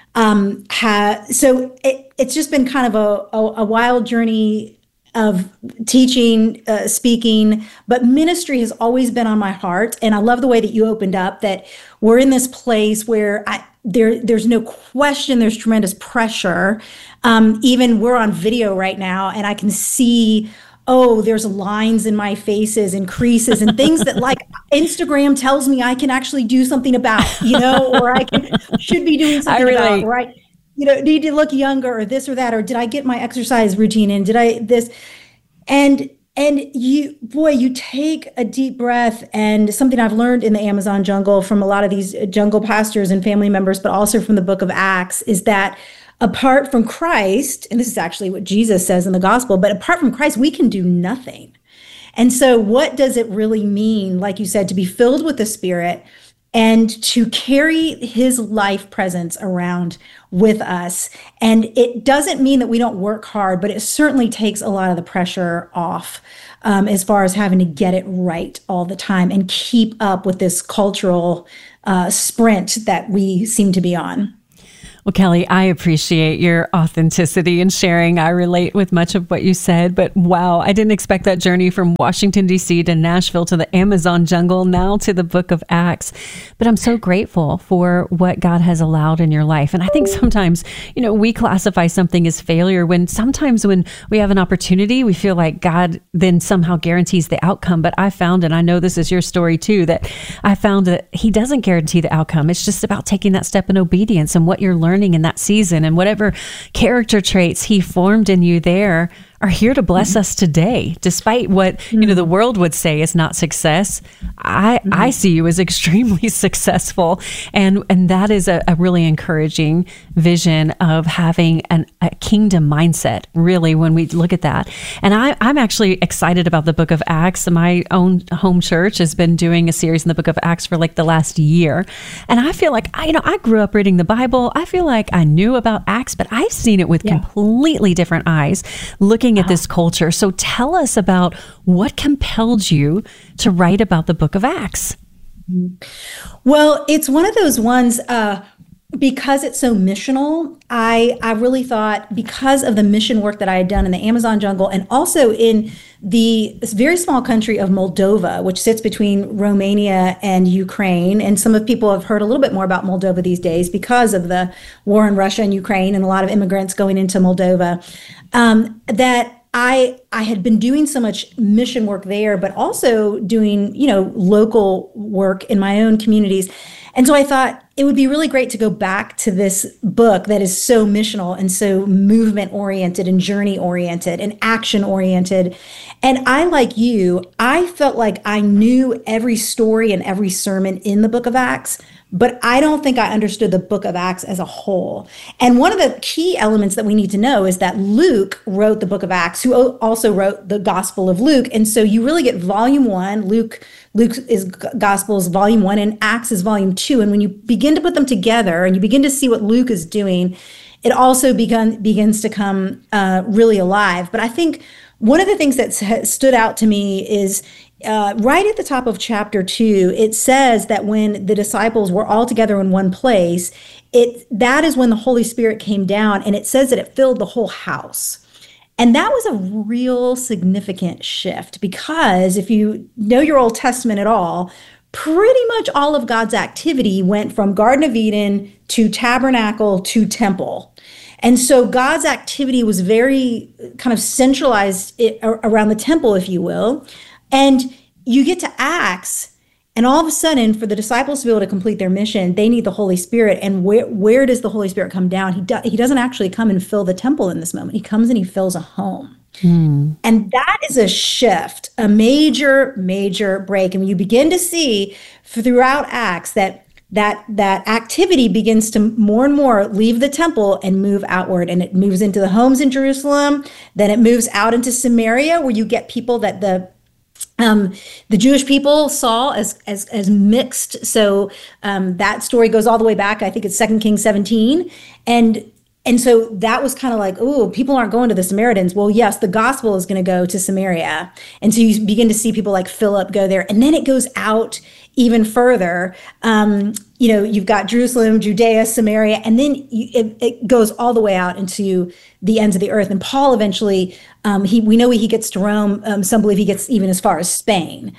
S1: Um, ha- so it, it's just been kind of a, a, a wild journey of teaching, uh, speaking, but ministry has always been on my heart. And I love the way that you opened up, that we're in this place where I, there, there's no question, there's tremendous pressure. Um, even we're on video right now, and I can see, oh, there's lines in my faces and creases and things that like Instagram tells me I can actually do something about, you know, or I can, should be doing something about, right? You know, need to look younger or this or that, or did I get my exercise routine in? Did I this? And and you, boy, you take a deep breath, and something I've learned in the Amazon jungle from a lot of these jungle pastors and family members, but also from the book of Acts, is that apart from Christ, and this is actually what Jesus says in the gospel, but apart from Christ, we can do nothing. And so what does it really mean, like you said, to be filled with the Spirit and to carry his life presence around with us? And it doesn't mean that we don't work hard, but it certainly takes a lot of the pressure off um, as far as having to get it right all the time and keep up with this cultural uh, sprint that we seem to be on.
S22: Well, Kelly, I appreciate your authenticity and sharing. I relate with much of what you said, but wow, I didn't expect that journey from Washington, D C to Nashville to the Amazon jungle, now to the book of Acts. But I'm so grateful for what God has allowed in your life. And I think sometimes, you know, we classify something as failure when sometimes when we have an opportunity, we feel like God then somehow guarantees the outcome. But I found, and I know this is your story too, that I found that he doesn't guarantee the outcome. It's just about taking that step in obedience and what you're learning in that season, and whatever character traits he formed in you there are here to bless mm-hmm. us today, despite what mm-hmm. you know the world would say is not success. I mm-hmm. I see you as extremely successful, and and that is a, a really encouraging vision of having an, a kingdom mindset. Really, when we look at that, and I I'm actually excited about the Book of Acts. My own home church has been doing a series in the Book of Acts for like the last year, and I feel like I you know I grew up reading the Bible. I feel like I knew about Acts, but I've seen it with yeah. completely different eyes, looking at this culture. So tell us about what compelled you to write about the Book of Acts.
S1: Well, it's one of those ones, uh, because it's so missional, I, I really thought, because of the mission work that I had done in the Amazon jungle and also in the this very small country of Moldova, which sits between Romania and Ukraine. And some of people have heard a little bit more about Moldova these days because of the war in Russia and Ukraine and a lot of immigrants going into Moldova. Um, that I I had been doing so much mission work there, but also doing, you know, local work in my own communities. And so I thought it would be really great to go back to this book that is so missional and so movement oriented and journey oriented and action oriented. And I, like you, I felt like I knew every story and every sermon in the Book of Acts, but I don't think I understood the Book of Acts as a whole. And one of the key elements that we need to know is that Luke wrote the Book of Acts, who also wrote the Gospel of Luke. And so you really get volume one, Luke, Luke's is Gospel is volume one, and Acts is volume two. And when you begin to put them together and you begin to see what Luke is doing, it also begun, begins to come uh, really alive. But I think one of the things that stood out to me is Uh, right at the top of chapter two, it says that when the disciples were all together in one place, it that is when the Holy Spirit came down, and it says that it filled the whole house. And that was a real significant shift, because if you know your Old Testament at all, pretty much all of God's activity went from Garden of Eden to tabernacle to temple. And so God's activity was very kind of centralized it, around the temple, if you will. And you get to Acts, and all of a sudden, for the disciples to be able to complete their mission, they need the Holy Spirit. And where where does the Holy Spirit come down? He do, he doesn't actually come and fill the temple in this moment. He comes and he fills a home. Hmm. And that is a shift, a major, major break. And you begin to see throughout Acts that that that activity begins to more and more leave the temple and move outward. And it moves into the homes in Jerusalem. Then it moves out into Samaria, where you get people that the Um, the Jewish people saw as as as mixed. So um, that story goes all the way back. I think it's Second Kings seventeen, and and so that was kind of like, oh, people aren't going to the Samaritans. Well, yes, the gospel is going to go to Samaria, and so you begin to see people like Philip go there, and then it goes out even further. Um, you know, you've got Jerusalem, Judea, Samaria, and then you, it, it goes all the way out into the ends of the earth. And Paul eventually, um, he we know he gets to Rome. Um, some believe he gets even as far as Spain.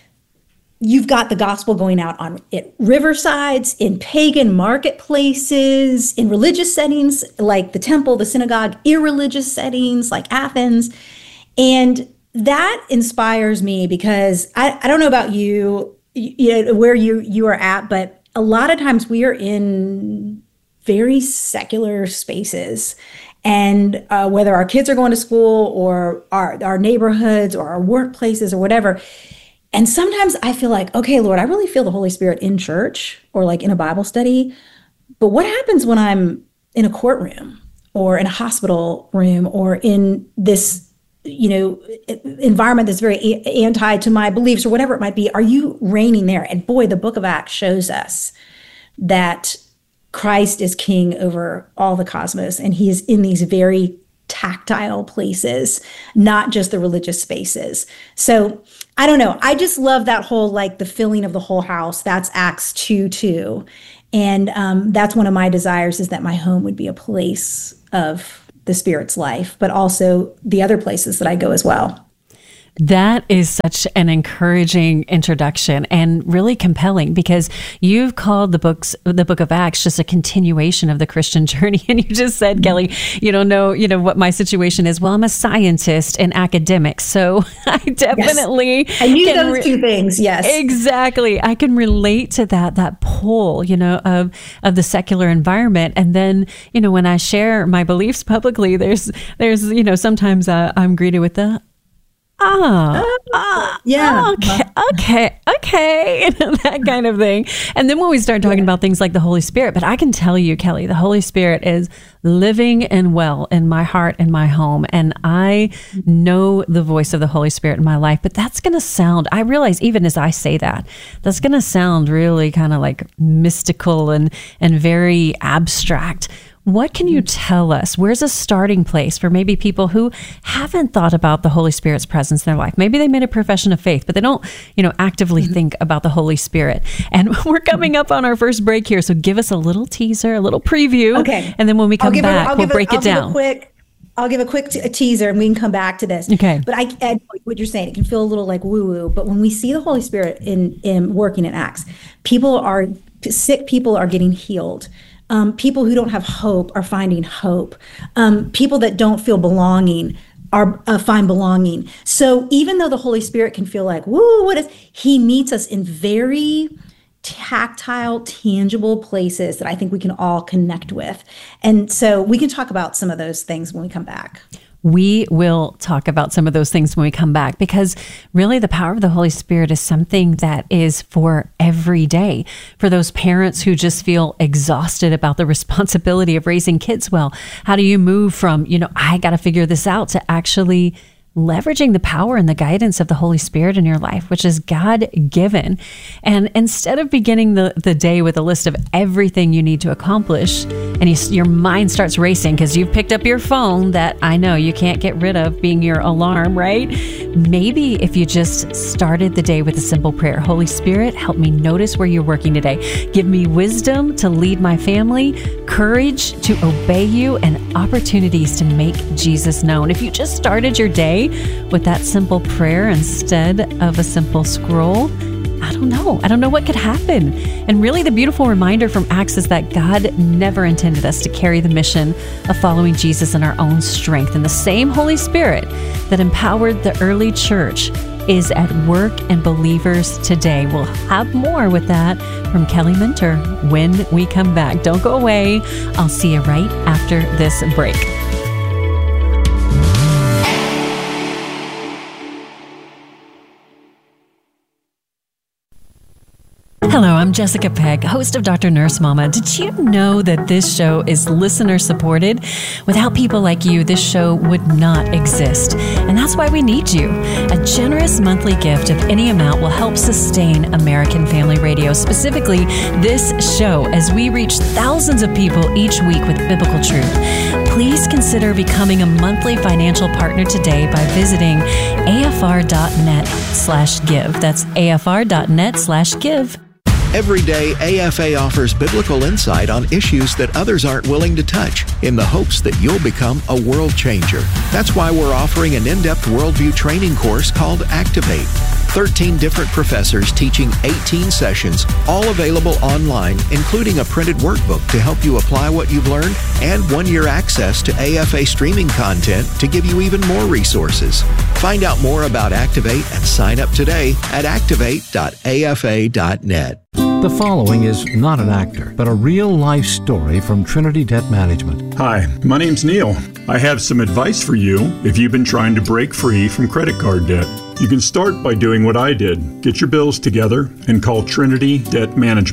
S1: You've got the gospel going out on at riversides, in pagan marketplaces, in religious settings like the temple, the synagogue, irreligious settings like Athens. And that inspires me, because I, I don't know about you, you know, where you, you are at, but a lot of times we are in very secular spaces. And uh, whether our kids are going to school or our, our neighborhoods or our workplaces or whatever. And sometimes I feel like, okay, Lord, I really feel the Holy Spirit in church or like in a Bible study. But what happens when I'm in a courtroom or in a hospital room or in this, you know, environment that's very anti to my beliefs or whatever it might be, are you reigning there? And boy, the book of Acts shows us that Christ is king over all the cosmos, and he is in these very tactile places, not just the religious spaces. So I don't know. I just love that whole, like the filling of the whole house. That's Acts two two. And um, that's one of my desires, is that my home would be a place of the Spirit's life, but also the other places that I go as well.
S22: That is such an encouraging introduction and really compelling, because you've called the books, the book of Acts, just a continuation of the Christian journey. And you just said, Kelly, you don't know, you know, what my situation is. Well, I'm a scientist and academic, so I definitely
S1: yes. I knew those re- two things. Yes,
S22: exactly. I can relate to that, that pull, you know, of, of the secular environment. And then, you know, when I share my beliefs publicly, there's, there's, you know, sometimes uh, I'm greeted with the, Oh, oh,
S1: yeah.
S22: Okay, okay, okay. That kind of thing. And then when we start talking yeah. about things like the Holy Spirit, but I can tell you, Kelly, the Holy Spirit is living and well in my heart and my home. And I know the voice of the Holy Spirit in my life, but that's going to sound, I realize even as I say that, that's going to sound really kind of like mystical and, and very abstract. What can you tell us? Where's a starting place for maybe people who haven't thought about the Holy Spirit's presence in their life? Maybe they made a profession of faith, but they don't, you know, actively mm-hmm. think about the Holy Spirit. And we're coming up on our first break here, so give us a little teaser, a little preview.
S1: Okay.
S22: And then when we come back,
S1: a,
S22: we'll break
S1: a,
S22: it down.
S1: A quick, I'll give a quick t- a teaser, and we can come back to this.
S22: Okay.
S1: But I, I what you're saying, it can feel a little like woo-woo, but when we see the Holy Spirit in, in working in Acts, people are, sick people are getting healed. Um, people who don't have hope are finding hope. Um, people that don't feel belonging are uh, find belonging. So even though the Holy Spirit can feel like, woo, what is, he meets us in very tactile, tangible places that I think we can all connect with. And so we can talk about some of those things when we come back.
S22: We will talk about some of those things when we come back, because really the power of the Holy Spirit is something that is for every day. For those parents who just feel exhausted about the responsibility of raising kids well, how do you move from, you know, I got to figure this out, to actually leveraging the power and the guidance of the Holy Spirit in your life, which is God-given. And instead of beginning the, the day with a list of everything you need to accomplish, and you, your mind starts racing because you've picked up your phone that I know you can't get rid of being your alarm, right? Maybe if you just started the day with a simple prayer, Holy Spirit, help me notice where you're working today. Give me wisdom to lead my family, courage to obey you, and opportunities to make Jesus known. If you just started your day with that simple prayer instead of a simple scroll, I don't know. I don't know what could happen. And really the beautiful reminder from Acts is that God never intended us to carry the mission of following Jesus in our own strength. And the same Holy Spirit that empowered the early church is at work in believers today. We'll have more with that from Kelly Minter when we come back. Don't go away. I'll see you right after this break. Hello, I'm Jessica Peck, host of Doctor Nurse Mama. Did you know that this show is listener supported? Without people like you, this show would not exist. And that's why we need you. A generous monthly gift of any amount will help sustain American Family Radio, specifically this show, as we reach thousands of people each week with biblical truth. Please consider becoming a monthly financial partner today by visiting afr.net slash give. That's afr.net slash give.
S7: Every day, A F A offers biblical insight on issues that others aren't willing to touch, in the hopes that you'll become a world changer. That's why we're offering an in-depth worldview training course called Activate. thirteen different professors teaching eighteen sessions, all available online, including a printed workbook to help you apply what you've learned, and one-year access to A F A streaming content to give you even more resources. Find out more about Activate and sign up today at activate dot a f a dot net.
S6: The following is not an actor, but a real-life story from Trinity Debt Management.
S8: Hi, my name's Neil. I have some advice for you if you've been trying to break free from credit card debt. You can start by doing what I did. Get your bills together and call Trinity Debt Management.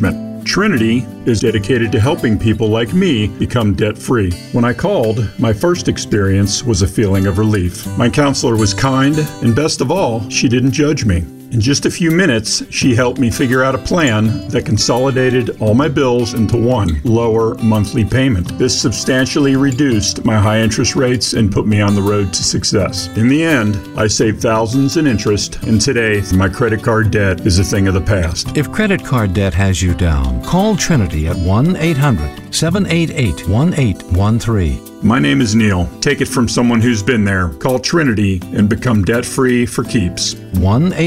S8: Trinity is dedicated to helping people like me become debt-free. When I called, my first experience was a feeling of relief. My counselor was kind, and best of all, she didn't judge me. In just a few minutes, she helped me figure out a plan that consolidated all my bills into one lower monthly payment. This substantially reduced my high interest rates and put me on the road to success. In the end, I saved thousands in interest, and today, my credit card debt is a thing of the past.
S6: If credit card debt has you down, call Trinity at one eight hundred seven eight eight one eight one three.
S8: My name is Neil. Take it from someone who's been there. Call Trinity and become debt-free for keeps.
S6: one eight